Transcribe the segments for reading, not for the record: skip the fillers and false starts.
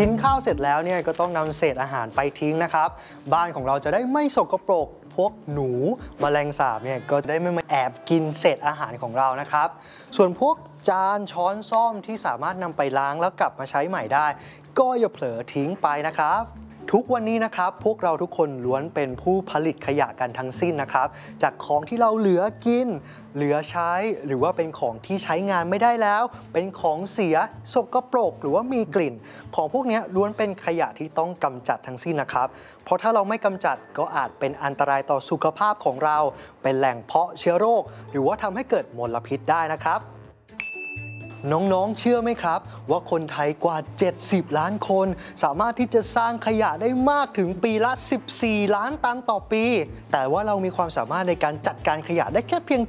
กินข้าวเสร็จแล้วเนี่ยก็ต้องนำเศษอาหารไปทิ้งนะครับบ้านของเราจะได้ไม่สกปรกพวกหนูแมลงสาบเนี่ยก็จะได้ไม่มาแอบกินเศษอาหารของเรานะครับส่วนพวกจานช้อนส้อมที่สามารถนำไปล้างแล้วกลับมาใช้ใหม่ได้ก็อย่าเผลอทิ้งไปนะครับทุกวันนี้นะครับพวกเราทุกคนล้วนเป็นผู้ผลิตขยะกันทั้งสิ้นนะครับจากของที่เราเหลือกินเหลือใช้หรือว่าเป็นของที่ใช้งานไม่ได้แล้วเป็นของเสียสกปรกหรือว่ามีกลิ่นของพวกนี้ล้วนเป็นขยะที่ต้องกำจัดทั้งสิ้นนะครับเพราะถ้าเราไม่กำจัดก็อาจเป็นอันตรายต่อสุขภาพของเราเป็นแหล่งเพาะเชื้อโรคหรือว่าทำให้เกิดมลพิษได้นะครับน้องๆเชื่อไหมครับว่าคนไทยกว่า70ล้านคนสามารถที่จะสร้างขยะได้มากถึงปีละ14ล้านตันต่อปีแต่ว่าเรามีความสามารถในการจัดการขยะได้แค่เพียง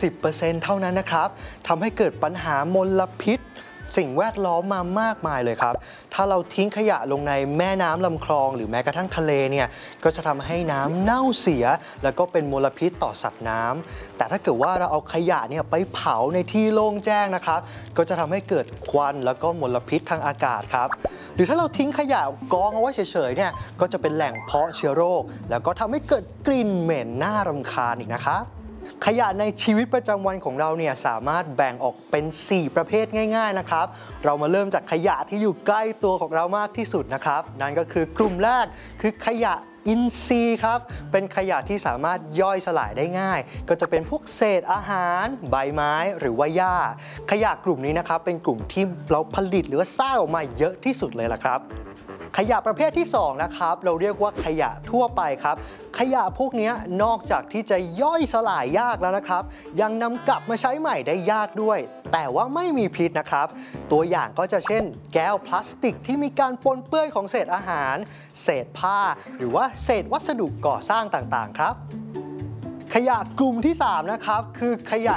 70% เท่านั้นนะครับทำให้เกิดปัญหามลพิษสิ่งแวดล้อมมามากมายเลยครับถ้าเราทิ้งขยะลงในแม่น้ำลำคลองหรือแม้กระทั่งทะเลเนี่ยก็จะทำให้น้ำเน่าเสียแล้วก็เป็นมลพิษต่อสัตว์น้ำแต่ถ้าเกิดว่าเราเอาขยะเนี่ยไปเผาในที่โล่งแจ้งนะครับก็จะทำให้เกิดควันแล้วก็มลพิษทางอากาศครับหรือถ้าเราทิ้งขยะกองเอาไว้เฉยๆเนี่ยก็จะเป็นแหล่งเพาะเชื้อโรคแล้วก็ทำให้เกิดกลิ่นเหม็นน่ารำคาญอีกนะครับขยะในชีวิตประจำวันของเราเนี่ยสามารถแบ่งออกเป็น4ประเภทง่ายๆนะครับเรามาเริ่มจากขยะที่อยู่ใกล้ตัวของเรามากที่สุดนะครับนั่นก็คือกลุ่มแรกคือขยะอินทรีย์ครับเป็นขยะที่สามารถย่อยสลายได้ง่ายก็จะเป็นพวกเศษอาหารใบไม้หรือว่าหญ้าขยะกลุ่มนี้นะครับเป็นกลุ่มที่เราผลิตหรือว่าสร้างออกมาเยอะที่สุดเลยล่ะครับขยะประเภทที่2นะครับเราเรียกว่าขยะทั่วไปครับขยะพวกนี้นอกจากที่จะย่อยสลายยากแล้วนะครับยังนำกลับมาใช้ใหม่ได้ยากด้วยแต่ว่าไม่มีพิษนะครับตัวอย่างก็จะเช่นแก้วพลาสติกที่มีการปนเปื้อนของเศษอาหารเศษผ้าหรือว่าเศษวัสดุก่อสร้างต่างๆครับขยะกลุ่มที่3นะครับคือขยะ